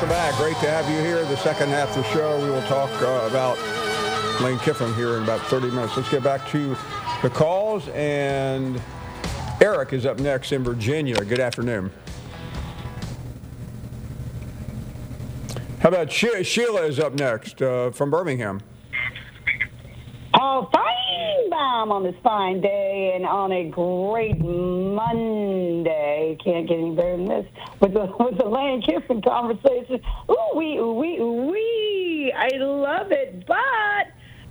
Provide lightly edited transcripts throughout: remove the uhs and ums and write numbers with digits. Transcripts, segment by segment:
welcome back. Great to have you here. The second half of the show, we will talk about Lane Kiffin here in about 30 minutes. Let's get back to the calls, and Eric is up next in Virginia. Good afternoon. How about Sheila is up next from Birmingham. Oh, Feinbaum on this fine day and on a great Monday. Can't get any better than this with the Lane Kiffin conversation. Ooh-wee. I love it. But,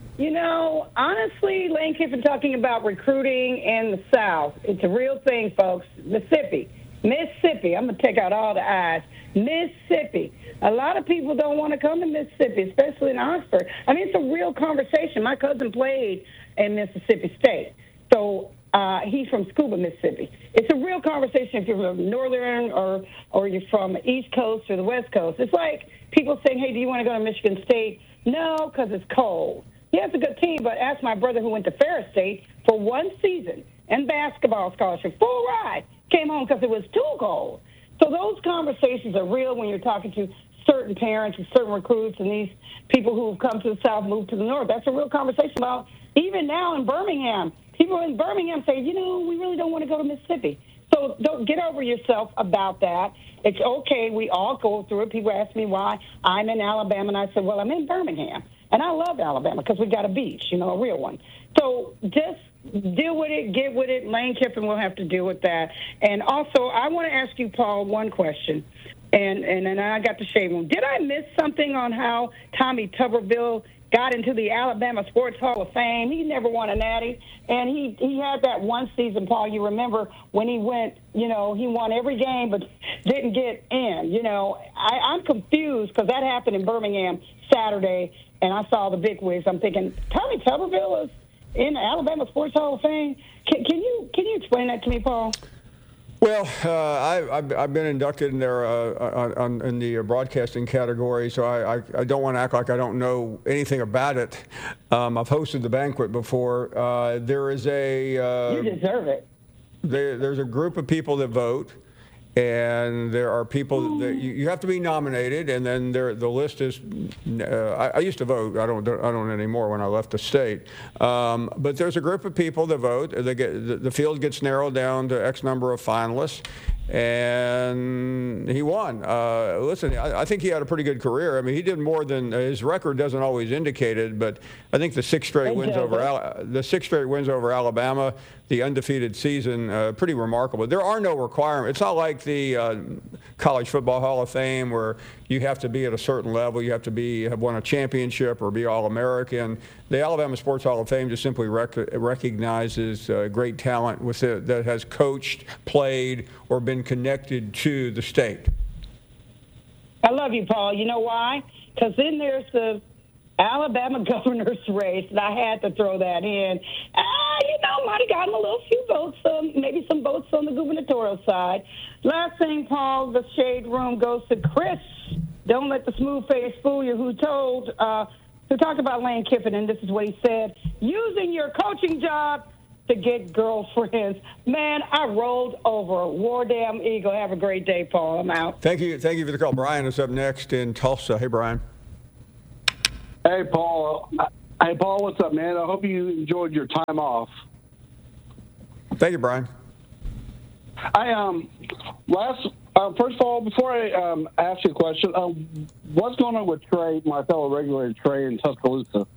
honestly, Lane Kiffin talking about recruiting in the South. It's a real thing, folks. Mississippi. I'm going to take out all the I's. Mississippi. A lot of people don't want to come to Mississippi, especially in Oxford. I mean, it's a real conversation. My cousin played in Mississippi State, so he's from Scuba, Mississippi. It's a real conversation if you're from Northern or you're from the East Coast or the West Coast. It's like people saying, hey, do you want to go to Michigan State? No, because it's cold. Yeah, it's a good team, but ask my brother who went to Ferris State for one season and basketball scholarship, full ride, came home because it was too cold. So those conversations are real when you're talking to certain parents and certain recruits and these people who have come to the South, moved to the North. That's a real conversation about even now in Birmingham. People in Birmingham say, we really don't want to go to Mississippi. So don't get over yourself about that. It's okay. We all go through it. People ask me why I'm in Alabama, and I said, well, I'm in Birmingham. And I love Alabama because we got a beach, a real one. So just deal with it, get with it. Lane Kiffin will have to deal with that. And also, I want to ask you, Paul, one question. And then I got the shade room. Did I miss something on how Tommy Tuberville got into the Alabama Sports Hall of Fame? He never won a natty. And he had that one season, Paul, you remember when he went, he won every game but didn't get in. I'm confused because that happened in Birmingham Saturday, and I saw the big wigs. I'm thinking, Tommy Tuberville is in the Alabama Sports Hall of Fame? Can you explain that to me, Paul? Well, I've been inducted in there in the broadcasting category, so I don't want to act like I don't know anything about it. I've hosted the banquet before. There is you deserve it. There's a group of people that vote, and there are people that you have to be nominated, and then the list is. I used to vote. I don't anymore when I left the state. But there's a group of people that vote. The field gets narrowed down to X number of finalists, and he won. Listen, I think he had a pretty good career. I mean, he did more than his record doesn't always indicate it, but I think the six straight wins over Alabama, the undefeated season, pretty remarkable. There are no requirements. It's not like the College Football Hall of Fame where you have to be at a certain level, you have to have won a championship or be All-American. The Alabama Sports Hall of Fame just simply recognizes great talent that has coached, played, or been connected to the state. I love you, Paul. You know why? Because then there's the Alabama governor's race, and I had to throw that in. Might have gotten a few votes, maybe some votes on the gubernatorial side. Last thing, Paul, the shade room goes to Chris. Don't let the smooth face fool you. Who talked about Lane Kiffin, and this is what he said: using your coaching job to get girlfriends. Man, I rolled over. War damn eagle. Have a great day, Paul. I'm out. Thank you for the call. Brian is up next in Tulsa. Hey, Brian. Hey, Paul. What's up, man? I hope you enjoyed your time off. Thank you, Brian. First of all, before I ask you a question, what's going on with Trey, my fellow regulator Trey in Tuscaloosa?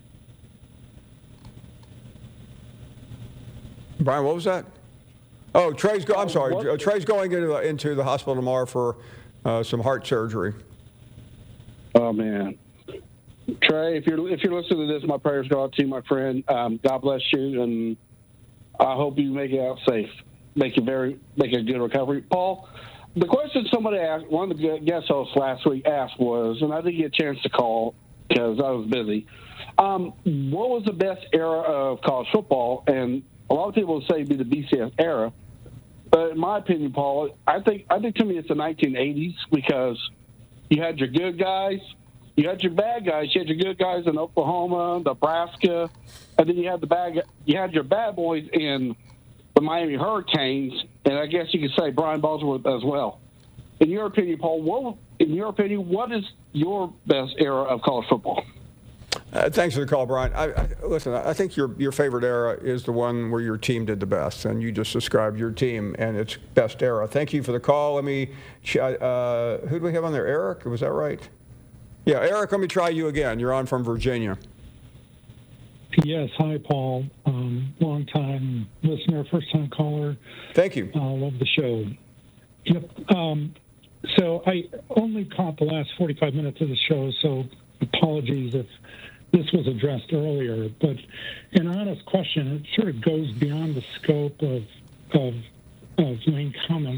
Brian, what was that? Oh, Trey's going into the hospital tomorrow for some heart surgery. Oh man, Trey, if you're listening to this, my prayers go out to you, my friend. God bless you, and I hope you make it out safe. Make a good recovery. Paul, the question somebody asked, one of the guest hosts last week asked was, and I didn't get a chance to call because I was busy. What was the best era of college football? And a lot of people would say it'd be the BCS era. But in my opinion, Paul, I think to me it's the 1980s because you had your good guys, you had your bad guys. You had your good guys in Oklahoma, Nebraska, and then you had your bad boys in the Miami Hurricanes, and I guess you could say Brian Bosworth as well. In your opinion, Paul, in your opinion, what is your best era of college football? Thanks for the call, Brian. Listen, I think your favorite era is the one where your team did the best, and you just described your team and its best era. Thank you for the call. Let me, who do we have on there? Eric, was that right? Yeah, Eric, let me try you again. You're on from Virginia. Yes. Hi, Paul. Long-time listener, first-time caller. Thank you. Love the show. Yep. So I only caught the last 45 minutes of the show, so apologies if this was addressed earlier. But an honest question, it sort of goes beyond the scope of Lane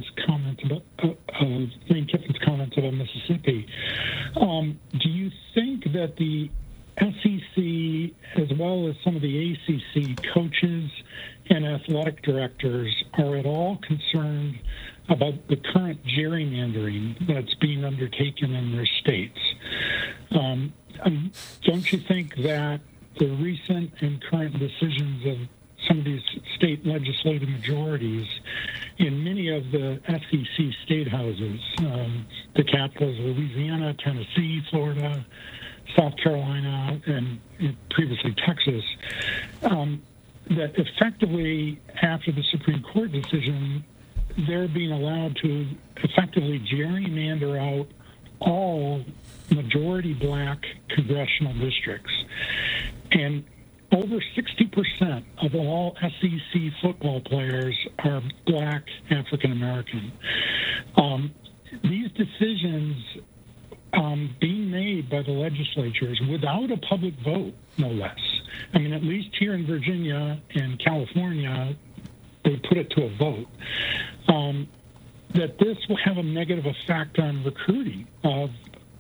Kiffin's comments about Mississippi. Do you think that the SEC, as well as some of the ACC coaches and athletic directors, are at all concerned about the current gerrymandering that's being undertaken in their states? Don't you think that the recent and current decisions of some of these state legislative majorities in many of the SEC state houses, the capitals of Louisiana, Tennessee, Florida, South Carolina, and previously Texas, that effectively, after the Supreme Court decision, they're being allowed to effectively gerrymander out all majority black congressional districts. And over 60% of all SEC football players are black African American. These decisions being made by the legislatures without a public vote, no less. I mean, at least here in Virginia and California, they put it to a vote. That this will have a negative effect on recruiting of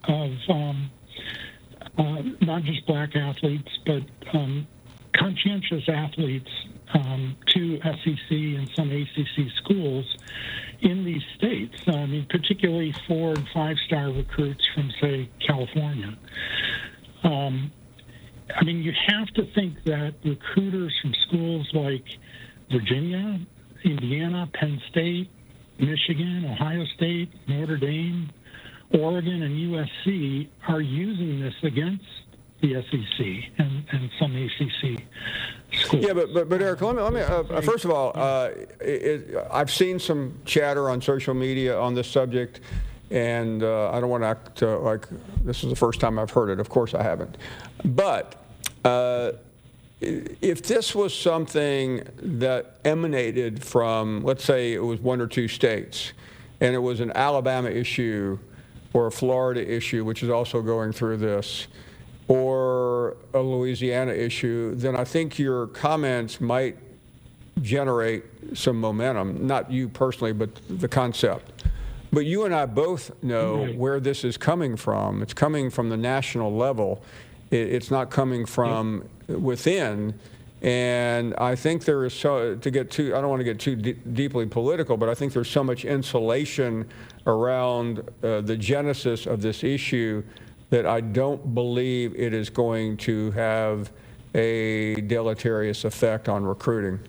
not just black athletes, but conscientious athletes to SEC and some ACC schools in these states. I mean, particularly 4- and 5-star recruits from, say, California. I mean, you have to think that recruiters from schools like Virginia, Indiana, Penn State, Michigan, Ohio State, Notre Dame, Oregon, and USC are using this against the SEC and some ACC schools. Yeah, but Eric, let me first of all, I've seen some chatter on social media on this subject, and I don't want to act like this is the first time I've heard it. Of course I haven't. But if this was something that emanated from, let's say it was 1 or 2 states, and it was an Alabama issue or a Florida issue, which is also going through this, or a Louisiana issue, then I think your comments might generate some momentum. Not you personally, but the concept. But you and I both know where this is coming from. It's coming from the national level. It's not coming from within. And I think there is I don't want to get too deeply political, but I think there's so much insulation around the genesis of this issue that I don't believe it is going to have a deleterious effect on recruiting.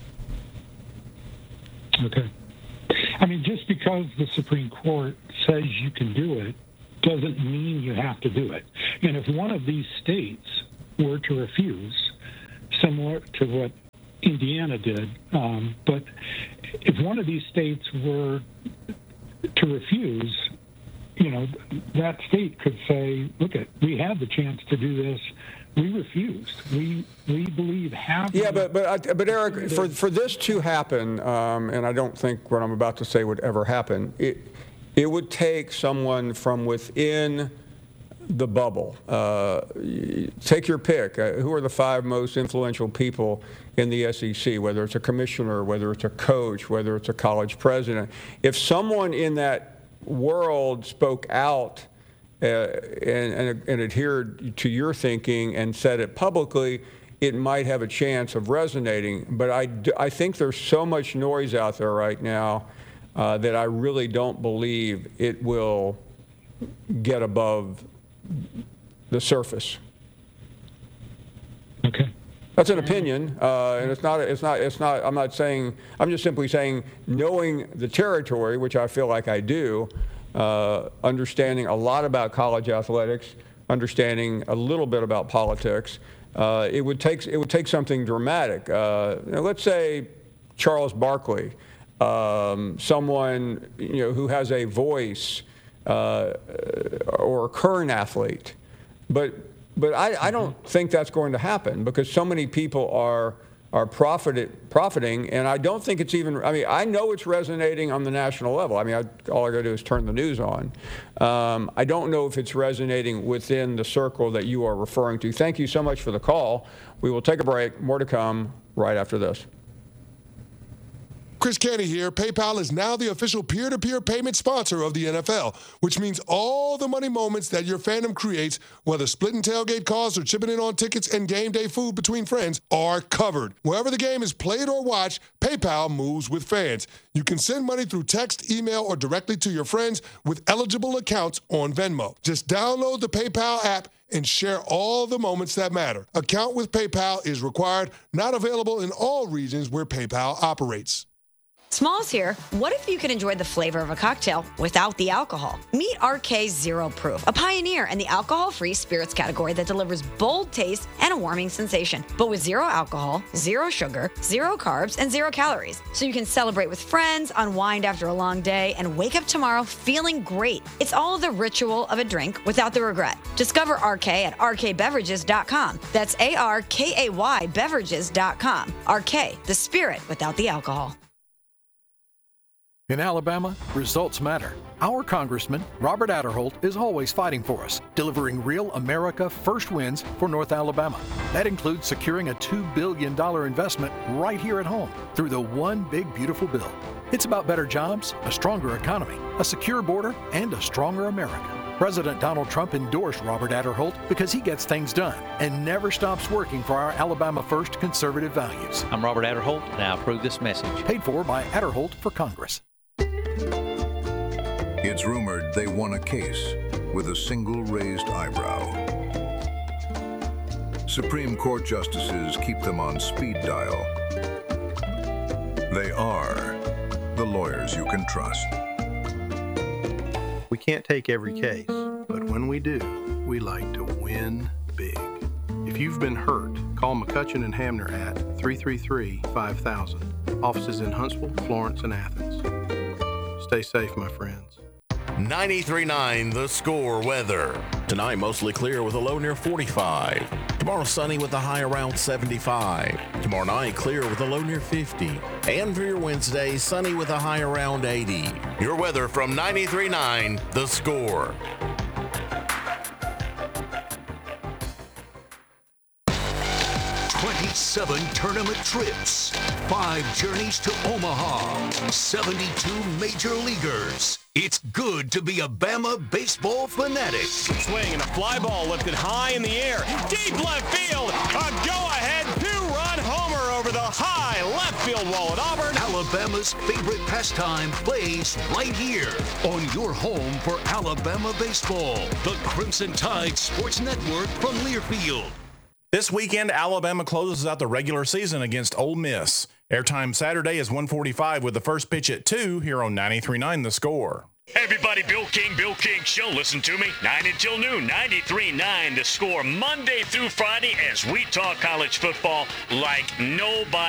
Okay. I mean, just because the Supreme Court says you can do it doesn't mean you have to do it. And if one of these states were to refuse, similar to what Indiana did, but if one of these states were to refuse, you know, that state could say, look, we had the chance to do this. We refused. We believe half. Yeah, but Eric, for this to happen, and I don't think what I'm about to say would ever happen, it would take someone from within the bubble. Take your pick. Who are the 5 most influential people in the SEC, whether it's a commissioner, whether it's a coach, whether it's a college president? If someone in that world spoke out and adhered to your thinking and said it publicly, it might have a chance of resonating. But I think there's so much noise out there right now that I really don't believe it will get above the surface. Okay. That's an opinion, and it's not. I'm not saying. I'm just simply saying, knowing the territory, which I feel like I do, understanding a lot about college athletics, understanding a little bit about politics. It would take something dramatic. Let's say Charles Barkley, someone who has a voice, or a current athlete, but I don't think that's going to happen because so many people are profiting, and I don't think it's even. I mean, I know it's resonating on the national level. I mean, all I got to do is turn the news on. I don't know if it's resonating within the circle that you are referring to. Thank you so much for the call. We will take a break. More to come right after this. Chris Canty here. PayPal is now the official peer-to-peer payment sponsor of the NFL, which means all the money moments that your fandom creates, whether splitting tailgate costs or chipping in on tickets and game day food between friends, are covered. Wherever the game is played or watched, PayPal moves with fans. You can send money through text, email, or directly to your friends with eligible accounts on Venmo. Just download the PayPal app and share all the moments that matter. Account with PayPal is required, not available in all regions where PayPal operates. Smalls here. What if you could enjoy the flavor of a cocktail without the alcohol? Meet RK Zero Proof, a pioneer in the alcohol-free spirits category that delivers bold taste and a warming sensation, but with zero alcohol, zero sugar, zero carbs, and zero calories. So you can celebrate with friends, unwind after a long day, and wake up tomorrow feeling great. It's all the ritual of a drink without the regret. Discover RK at rkbeverages.com. That's ARKAY beverages.com. RK, the spirit without the alcohol. In Alabama, results matter. Our Congressman, Robert Adderholt, is always fighting for us, delivering real America first wins for North Alabama. That includes securing a $2 billion investment right here at home through the One Big Beautiful Bill. It's about better jobs, a stronger economy, a secure border, and a stronger America. President Donald Trump endorsed Robert Adderholt because he gets things done and never stops working for our Alabama First conservative values. I'm Robert Adderholt, and I approve this message. Paid for by Adderholt for Congress. It's rumored they won a case with a single raised eyebrow. Supreme Court justices keep them on speed dial. They are the lawyers you can trust. We can't take every case, but when we do, we like to win big. If you've been hurt, call McCutcheon and Hamner at 333-5000. Offices in Huntsville, Florence, and Athens. Stay safe, my friends. 93.9 The Score weather. Tonight, mostly clear with a low near 45. Tomorrow, sunny with a high around 75. Tomorrow night, clear with a low near 50. And for your Wednesday, sunny with a high around 80. Your weather from 93.9 The Score. 27 tournament trips, 5 journeys to Omaha, 72 major leaguers. It's good to be a Bama baseball fanatic. Swing and a fly ball lifted high in the air. Deep left field. A go-ahead 2-run homer over the high left field wall at Auburn. Alabama's favorite pastime plays right here on your home for Alabama baseball. The Crimson Tide Sports Network from Learfield. This weekend, Alabama closes out the regular season against Ole Miss. Airtime Saturday is 1:45 with the first pitch at 2 here on 93.9 The Score. Hey everybody, Bill King Show. Listen to me, 9 until noon, 93.9 The Score, Monday through Friday as we talk college football like nobody.